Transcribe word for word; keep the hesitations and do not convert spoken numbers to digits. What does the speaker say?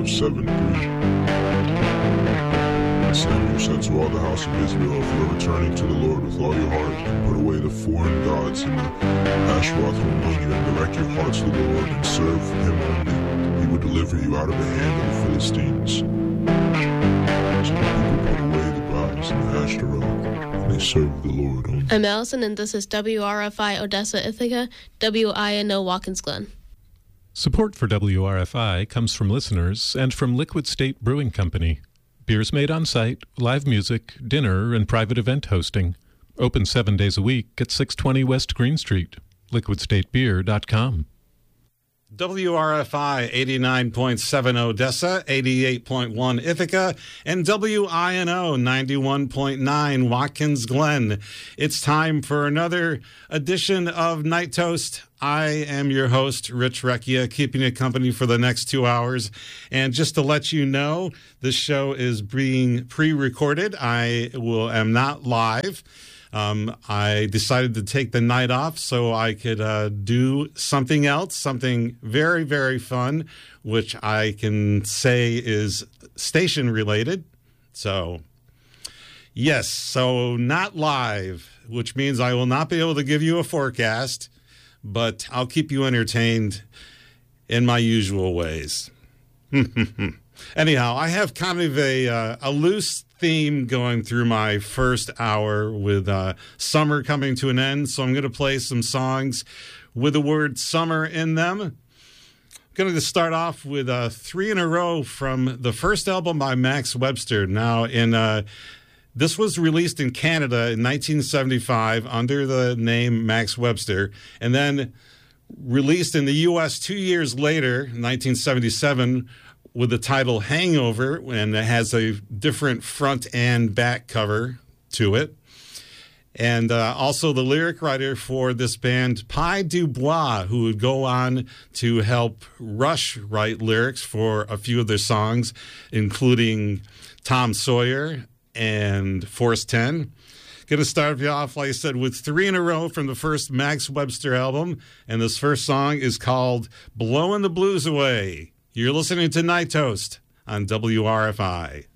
of seven three. And Samuel said to all the house of Israel, if you are returning to the Lord with all your heart, and put away the foreign gods and the Ashtaroth from among you, and direct your hearts to the Lord, and serve him only, he will deliver you out of the hand of the Philistines. So the people put away the gods and the Ashtaroth, and they served the Lord only. I'm Allison, and this is W R F I Odessa, Ithaca, W I N O Watkins Glen. Support for W R F I comes from listeners and from Liquid State Brewing Company. Beers made on site, live music, dinner, and private event hosting. Open seven days a week at six twenty West Green Street. liquid state beer dot com. W R F I eighty-nine point seven Odessa, eighty-eight point one Ithaca, and W I N O ninety-one point nine Watkins Glen. It's time for another edition of Night Toast. I am your host, Rich Recchia, keeping you company for the next two hours. And just to let you know, this show is being pre-recorded. I will am not live. Um, I decided to take the night off so I could uh, do something else, something very, very fun, which I can say is station related. So, yes, so not live, which means I will not be able to give you a forecast, but I'll keep you entertained in my usual ways. Anyhow, I have kind of a uh, a loose theme going through my first hour with uh, summer coming to an end, so I'm going to play some songs with the word summer in them. I'm going to start off with uh, three in a row from the first album by Max Webster. Now, in uh, this was released in Canada in nineteen seventy-five under the name Max Webster, and then released in the U S two years later, nineteen seventy-seven, with the title Hangover, and it has a different front and back cover to it. And uh, also the lyric writer for this band, Pi Dubois, who would go on to help Rush write lyrics for a few of their songs, including Tom Sawyer and Force ten. Going to start you off, like I said, with three in a row from the first Max Webster album. And this first song is called Blowing the Blues Away. You're listening to Night Toast on W R F I.